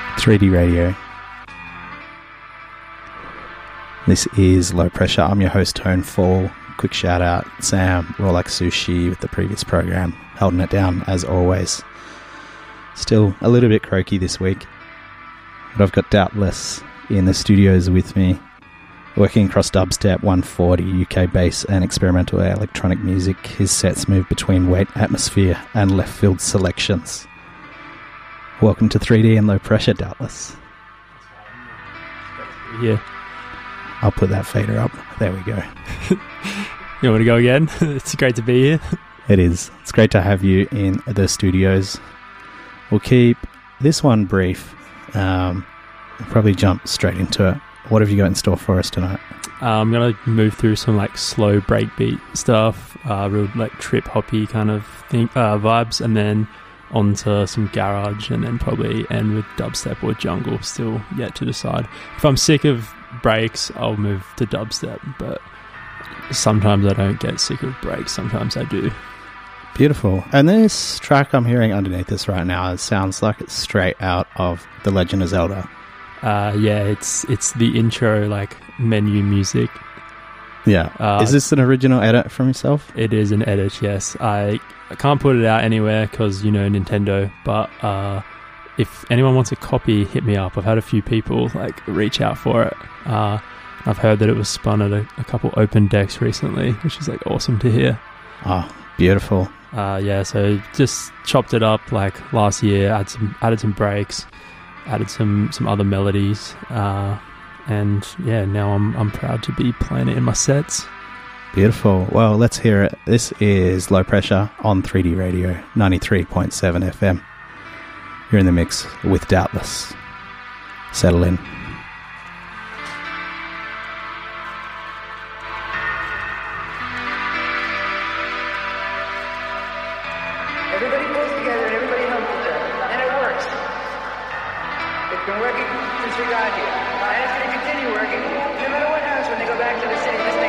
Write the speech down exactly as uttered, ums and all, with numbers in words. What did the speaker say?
three D Radio. This is Low Pressure. I'm your host, Tone Fall. Quick shout out, Sam, Raw Like Sushi with the previous program, holding it down as always. Still a little bit croaky this week, but I've got Doubtless in the studios with me, working across dubstep, one forty, U K bass and experimental electronic music. His sets move between Wait Atmosphere and left field selections. Welcome to three D and Low Pressure, Doubtless. Yeah. I'll put that fader up. There we go. You want to go again? It's great to be here. It is. It's great to have you in the studios. We'll keep this one brief. Um, we'll probably jump straight into it. What have you got in store for us tonight? Uh, I'm going to move through some like slow breakbeat stuff, uh, real like trip hoppy kind of thing, uh, vibes, and then onto some garage, and then probably end with dubstep or jungle. Still yet to decide. If I'm sick of breaks, I'll move to dubstep, but sometimes I don't get sick of breaks, sometimes I do. Beautiful. And this track I'm hearing underneath us right now, it sounds like it's straight out of The Legend of Zelda. Uh, yeah, it's it's the intro, like, menu music. Yeah. Uh, is this an original edit from yourself? It is an edit, yes. I, I can't put it out anywhere because, you know, Nintendo, but uh, if anyone wants a copy, hit me up. I've had a few people, like, reach out for it. Uh, I've heard that it was spun at a, a couple open decks recently, which is, like, awesome to hear. Oh, beautiful. Uh, yeah, so just chopped it up, like, last year, added some, added some breaks, added some, some other melodies, uh, and, yeah, now I'm I'm proud to be playing it in my sets. Beautiful. Well, let's hear it. This is Low Pressure on three D Radio, ninety-three point seven F M. You're in the mix with Doubtless. Settle in. Everybody pulls together and everybody helps each other. And it works. It's been working since we got here. And it's going to continue working no matter what happens when they go back to the city.